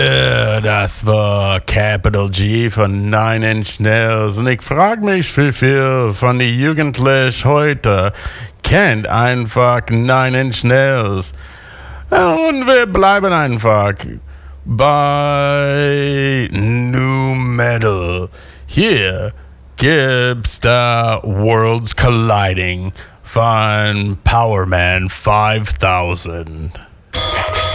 Das war Capital G von Nine Inch Nails und ich frage mich, wie viel von den Jugendlichen heute kennt einfach Nine Inch Nails. Und wir bleiben einfach bei New Metal. Hier gibt's da Worlds Colliding von Power Man 5000.